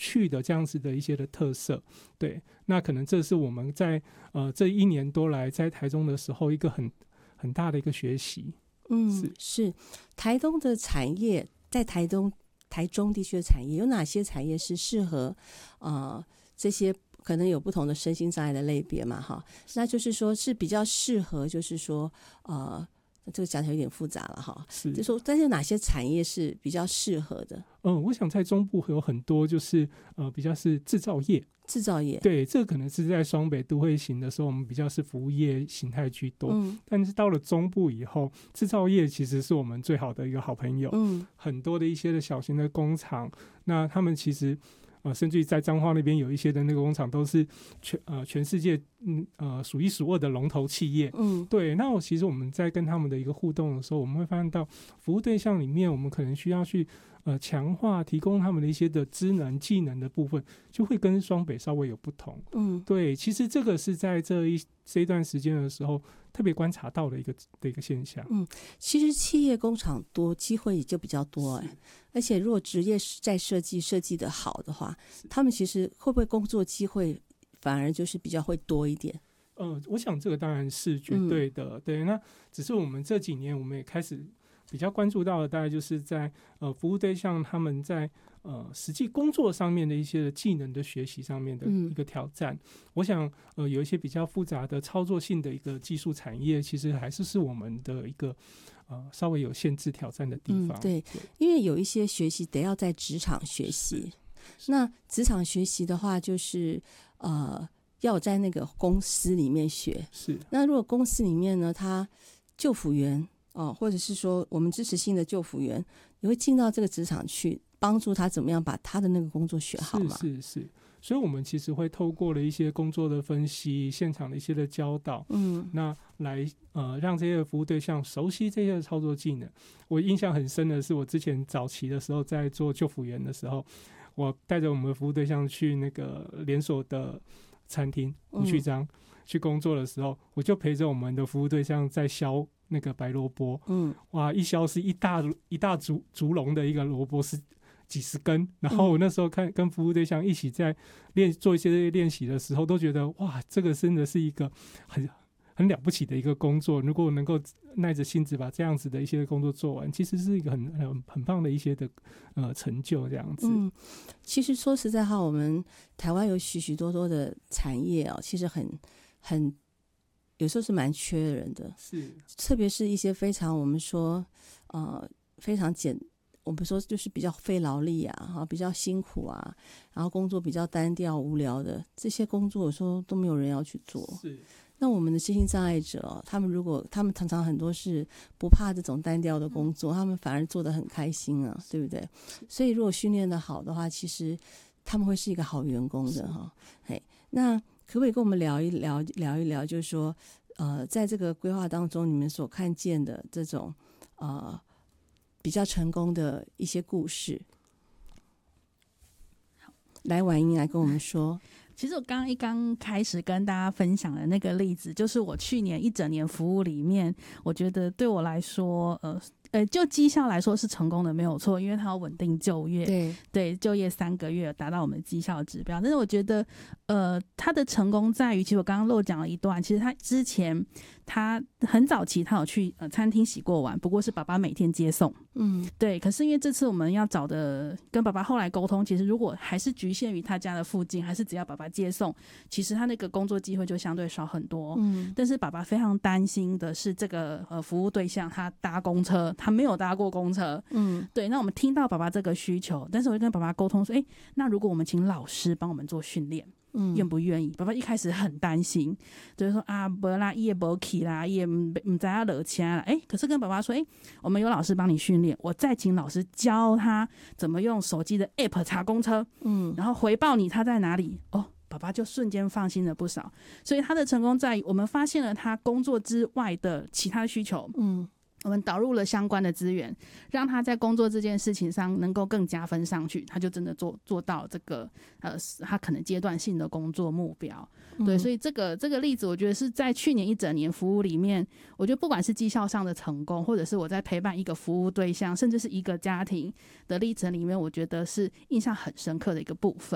趣的这样子的一些的特色。对，那可能这是我们在这1年多来在台中的时候一个很大的一个学习。 是台东的产业，在台中地区的产业有哪些产业是适合这些可能有不同的身心障碍的类别嘛？哈，那就是说是比较适合，就是说这个讲起来有点复杂了哈。就是说，但是哪些产业是比较适合的？ 我想在中部有很多就是比较是制造业。对，这可能是在双北都会型的时候，我们比较是服务业形态居多。但是到了中部以后，制造业其实是我们最好的一个好朋友。很多的一些的小型的工厂，那他们其实甚至于在彰化那边有一些的那个工厂都是全世界数一数二的龙头企业。对，那其实我们在跟他们的一个互动的时候，我们会发现到服务对象里面，我们可能需要去强化提供他们的一些的职能技能的部分，就会跟双北稍微有不同。对，其实这个是在这一段时间的时候特别观察到的一个现象。 其实企业工厂多，机会也就比较多而且如果职业在设计的好的话，他们其实会不会工作机会反而就是比较会多一点？ 我想这个当然是绝对的。对，那只是我们这几年我们也开始比较关注到的，大概就是在服务对象他们在实际工作上面的一些技能的学习上面的一个挑战。我想有一些比较复杂的操作性的一个技术产业，其实还是我们的一个稍微有限制挑战的地方。 对，因为有一些学习得要在职场学习。那职场学习的话，就是要在那个公司里面学。那如果公司里面呢，他就辅员或者是说我们支持性的就辅员，你会进到这个职场去帮助他怎么样把他的那个工作学好吗？ 是，所以我们其实会透过了一些工作的分析，现场的一些的教导，那来让这些服务对象熟悉这些操作技能。我印象很深的是，我之前早期的时候在做就辅员的时候，我带着我们的服务对象去那个连锁的餐厅胡须章去工作的时候，我就陪着我们的服务对象在削那个白萝卜。哇，一削是一大竹笼的一个萝卜，是几十根。然后我那时候跟服务对象一起在做一些练习的时候，都觉得哇，这个真的是一个很了不起的一个工作。如果能够耐着性子把这样子的一些工作做完，其实是一个很棒的一些的成就这样子。 其实说实在话，我们台湾有许许多多的产业其实很有时候是蛮缺人的。特别是一些非常我们说非常我们说就是比较费劳力比较辛苦然后工作比较单调无聊的这些工作，有时候都没有人要去做。那我们的身心障碍者他们常常很多是不怕这种单调的工作，他们反而做得很开心对不对？所以如果训练得好的话，其实他们会是一个好员工的那可不可以跟我们聊一聊，就是说在这个规划当中，你们所看见的这种比较成功的一些故事？来，婉莹来跟我们说。 其实我刚开始跟大家分享的那个例子，就是我去年一整年服务里面，我觉得对我来说就绩效来说是成功的没有错，因为它有稳定就业。对，就业3个月达到我们的绩效指标。但是我觉得它的成功在于，其实我刚刚漏讲了一段，其实他之前他很早期他有去餐厅洗过碗，不过是爸爸每天接送。对。可是因为这次我们要找的跟爸爸后来沟通，其实如果还是局限于他家的附近，还是只要爸爸接送，其实他那个工作机会就相对少很多。但是爸爸非常担心的是这个服务对象他搭公车，他没有搭过公车。对。那我们听到爸爸这个需求，但是我就跟爸爸沟通说，那如果我们请老师帮我们做训练，愿不愿意？爸爸一开始很担心，就是说没啦，他也没去啦，也不知道落车啦。可是跟爸爸说，我们有老师帮你训练，我再请老师教他怎么用手机的 app 查公车，然后回报你他在哪里。爸爸就瞬间放心了不少。所以他的成功在于，我们发现了他工作之外的其他需求。我们导入了相关的资源，让他在工作这件事情上能够更加分上去，他就真的做到这个他可能阶段性的工作目标。对。所以这个例子我觉得是在去年一整年服务里面，我觉得不管是绩效上的成功，或者是我在陪伴一个服务对象，甚至是一个家庭的历程里面，我觉得是印象很深刻的一个部分。